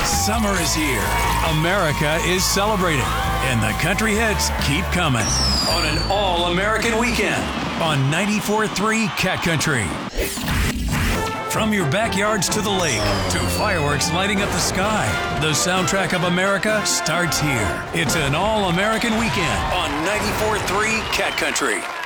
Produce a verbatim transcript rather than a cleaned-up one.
Summer is here. America is celebrating. And the country hits keep coming on an all-American weekend on ninety-four point three Cat Country. From your backyards to the lake to fireworks lighting up the sky, the soundtrack of America starts here. It's an all-American weekend on ninety-four point three Cat Country.